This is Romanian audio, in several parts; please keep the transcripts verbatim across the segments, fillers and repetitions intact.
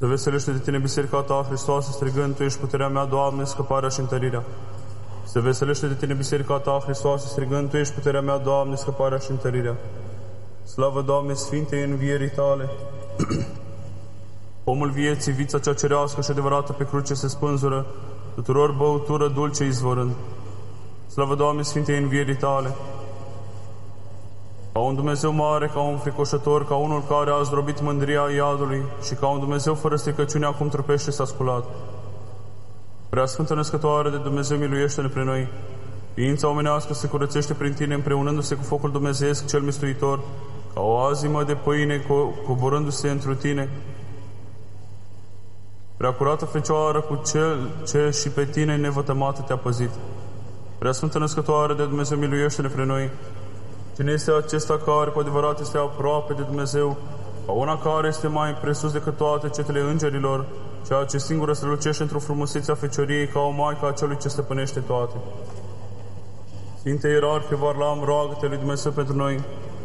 Se veselește de tine biserica ta, Hristoase, strigând, tu ești puterea mea, Doamne, scăparea și întărirea. Se veselește de tine biserica ta, Hristoase, strigând, tu ești puterea mea, Doamne, scăparea și întărirea. Slavă, Doamne, Sfintei învierii tale! Pomul vieții, vița cea cerească și adevărată pe cruce se spânzură, tuturor băutură dulce izvorând. Slavă, Doamne, Sfintei învierii tale! Ca un Dumnezeu mare, ca un fricoșător, ca unul care a zdrobit mândria iadului și ca un Dumnezeu fără stricăciune acum trupește s-a sculat. Preasfântă Născătoare de Dumnezeu, miluiește-ne pre noi. Ființa omenească se curățește prin tine, împreunându-se cu focul dumnezeiesc cel mistuitor, ca o azimă de pâine co- coborându-se întru tine. Preacurată Fecioară, cu cel ce și pe tine nevătămată te-a păzit. Preasfântă Născătoare de Dumnezeu, miluiește-ne pre noi. Cine este acesta care cu adevărat este aproape de Dumnezeu, ca una care este mai presus decât toate cetele îngerilor, ceea ce singură strălucește într-o frumusețe a fecioriei, ca o maică a celui ce stăpânește toate. Sfinte Ierarhie Varlam, roagă-te lui Dumnezeu pentru noi.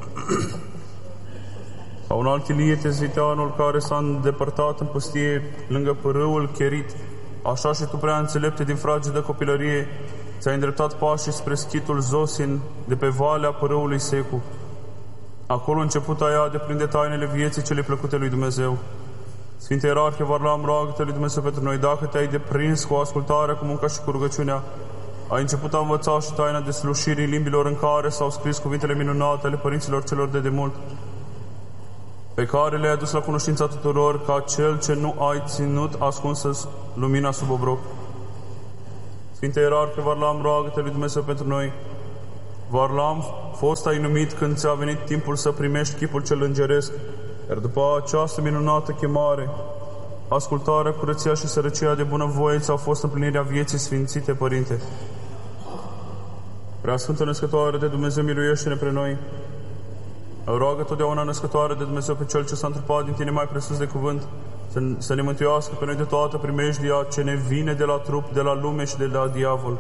Ca un alt Ilie, zviteanul care s-a îndepărtat în pustie lângă pârâul Cherit, așa și tu, prea înțelepte din fragedă copilărie, ți-ai îndreptat pașii spre schitul Zosin de pe valea pârâului Secu. Acolo început ai de prinde tainele vieții cele plăcute lui Dumnezeu. Sfinte Ierarhie Varlam, roagă-te lui Dumnezeu pentru noi. Dacă te-ai deprins cu ascultarea, cu munca și cu rugăciunea, ai început a învăța și taina deslușirii limbilor în care s-au scris cuvintele minunate ale părinților celor de demult, pe care le-ai adus la cunoștința tuturor, ca cel ce nu ai ținut ascunsă lumina sub obroc. Sfinte Ierarhie Varlam, roagă-te lui Dumnezeu pentru noi. Varlam, fost ai numit când ți-a venit timpul să primești chipul cel îngeresc, iar după această minunată chemare, ascultarea, curăția și sărăcia de bunăvoie ți-au fost împlinirea vieții sfințite, Părinte. Preasfântă Născătoare de Dumnezeu, miluiește-ne pre noi. Roagă totdeauna Născătoare de Dumnezeu pe Cel ce s-a întrupat din tine mai presus de cuvânt, să, să ne mântuiască pe noi de toată primejdia ce ne vine de la trup, de la lume și de la diavol.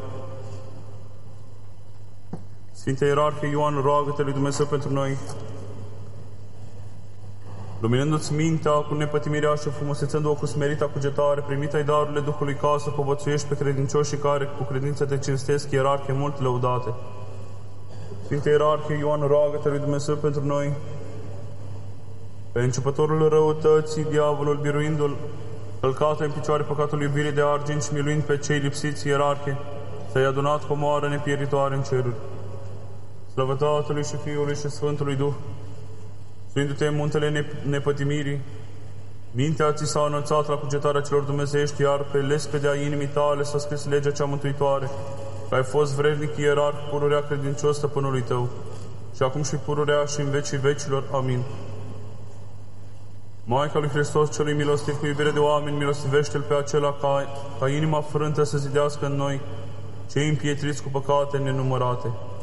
Sfinte Ierarhie Ioan, roagă-te lui Dumnezeu pentru noi. Luminându-ți mintea cu nepătimirea și frumusețându-o cu smerita cugetare, primit-ai darurile Duhului ca să povățuiești pe credincioșii care cu credință te cinstesc, Ierarhie mult lăudate. Sfinte Ierarhie Ioan, roagă-te lui Dumnezeu pentru noi. Pe începătorul răutății, diavolul, biruindu-l, călcată în picioare păcatul iubirii de argint și miluind pe cei lipsiți, Ierarhie, ți-ai adunat cu moară nepieritoare în ceruri. Slavă Tatălui și Fiului și Sfântului Duh, suindu-te în muntele nepătimirii, mintea ți s-a înălțat la cugetarea celor dumnezeiești, iar pe lespedea inimii tale s-a scris legea cea mântuitoare, că ai fost vrednic ierarh, pururea credincios stăpânului tău, și acum și pururea și în vecii vecilor. Amin. Maica lui Hristos, celui milostiv cu iubire de oameni, milostivește-L pe acela ca, ca inima frântă să zidească în noi, cei împietriți cu păcate nenumărate.